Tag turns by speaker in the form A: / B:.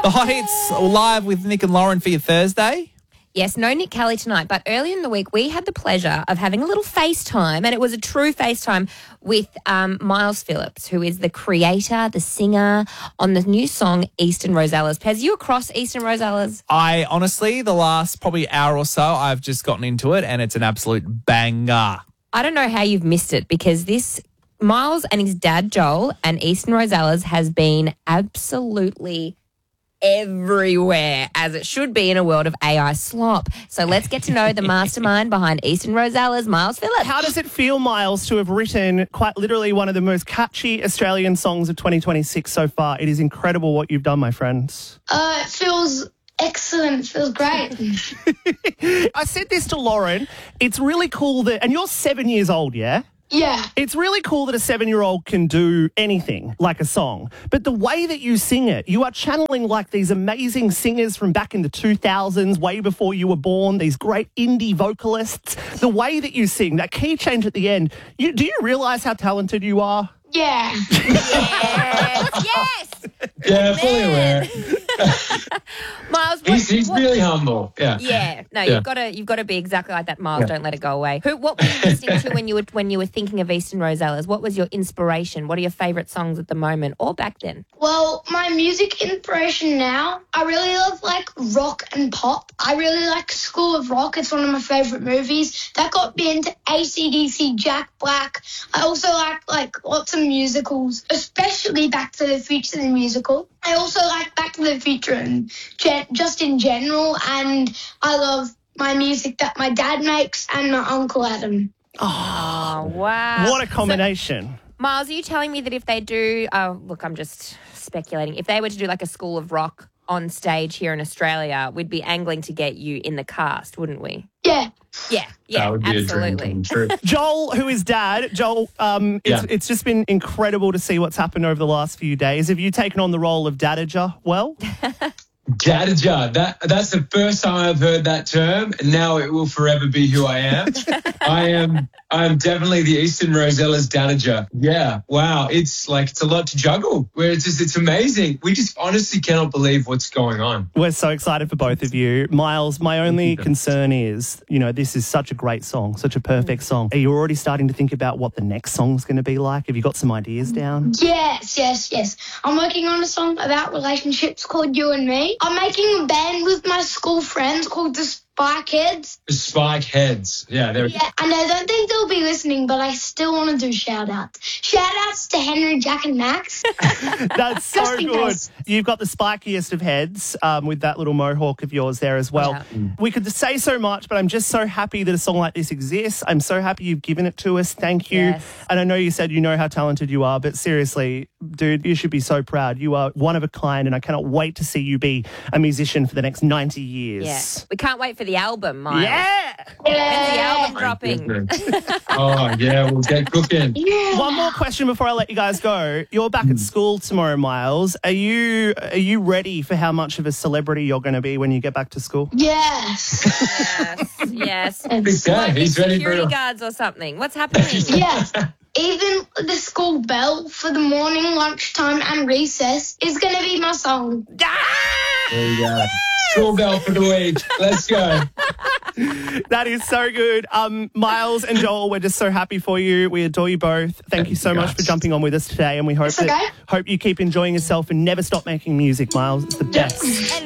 A: The Hot Hits live with Nick and Lauren for your Thursday.
B: Yes, no Nick Kelly tonight, but earlier in the week we had the pleasure of having a little FaceTime, and it was a true FaceTime with Miles Phillips, who is the creator, the singer on the new song Eastern Rosellas. Pez, you across Eastern Rosellas?
A: I honestly, the last probably hour or so, I've just gotten into it and it's an absolute banger.
B: I don't know how you've missed it, because this Miles and his dad Joel and Eastern Rosellas has been absolutely everywhere, as it should be in a world of AI slop. So let's get to know the mastermind behind Eastern Rosellas, Miles Phillips.
C: How does it feel, Miles, to have written quite literally one of the most catchy Australian songs of 2026 so far? It is incredible what you've done, my friends.
D: It feels excellent. It feels great.
C: I said this to Lauren. It's really cool that, and you're 7 years old, yeah?
D: Yeah.
C: It's really cool that a 7-year-old can do anything like a song. But the way that you sing it, you are channeling like these amazing singers from back in the 2000s, way before you were born, these great indie vocalists. The way that you sing, that key change at the end, do you realise how talented you are?
D: Yeah.
B: Yes.
E: Yeah, fully aware.
B: Miles,
E: He's really humble. Yeah.
B: Yeah. No,
E: Yeah.
B: you've got to be exactly like that, Miles. Don't let it go away. What were you listening to when you were thinking of Eastern Rosellas? What was your inspiration? What are your favourite songs at the moment or back then?
D: Well, my music inspiration now, I really love like rock and pop. I really like School of Rock. It's one of my favourite movies. That got me into AC/DC, Jack Black. I also like lots of musicals, especially Back to the Future the musical. I also like Back to the Future and just in general, and I love my music that my dad makes and my Uncle Adam.
B: Oh, wow.
C: What a combination.
B: So, Miles, are you telling me that if they do, look, I'm just speculating, if they were to do like a School of Rock on stage here in Australia, we'd be angling to get you in the cast, wouldn't we?
D: Yeah.
B: Yeah,
E: That would be
B: absolutely.
E: a dream come true.
C: Joel, who is dad, Joel, it's just been incredible to see what's happened over the last few days. Have you taken on the role of Dadager well?
E: Dadager, that's the first time I've heard that term, and now it will forever be who I am. I am definitely the Eastern Rosellas Dadager. Yeah, wow, it's a lot to juggle. Where it's amazing. We just honestly cannot believe what's going on.
C: We're so excited for both of you. Miles, my only concern is, this is such a great song, such a perfect song. Are you already starting to think about what the next song's going to be like? Have you got some ideas down?
D: Yes. I'm working on a song about relationships called You and Me. I'm making a band with my school friends called the Spike Heads.
E: The Spike Heads. Yeah, they're...
D: Yeah, and I don't think they'll be listening, but I still want to do shout-outs. Shout-outs to Henry, Jack and Max.
C: That's so
D: Just in
C: good.
D: case.
C: You've got the spikiest of heads with that little mohawk of yours there as well.
B: Yeah.
C: We could say so much, but I'm just so happy that a song like this exists. I'm so happy you've given it to us. Thank you.
B: Yes.
C: And I know you said you know how talented you are, but seriously, dude, you should be so proud. You are one of a kind, and I cannot wait to see you be a musician for the next 90 years.
B: Yeah. We can't wait for the album, Miles.
C: Yeah.
B: When's the album
E: My
B: dropping?
E: goodness. Oh, yeah, we'll get cooking.
D: Yeah.
C: One more question before I let you guys go. You're back at school tomorrow, Miles. Are you ready for how much of a celebrity you're going to be when you get back to school?
D: Yes.
B: Yes.
E: Big guy. He's ready for
B: Security
E: it.
B: guards or something. What's happening?
D: Yes. Even the school bell for the morning, lunchtime and recess is going to be my song.
E: There you go. School bell for the week. Let's go.
C: That is so good. Miles and Joel, we're just so happy for you. We adore you both. Thank you so much for jumping on with us today, and we hope
D: It's okay.
C: hope you keep enjoying yourself and never stop making music, Miles. It's the best.
E: Yes.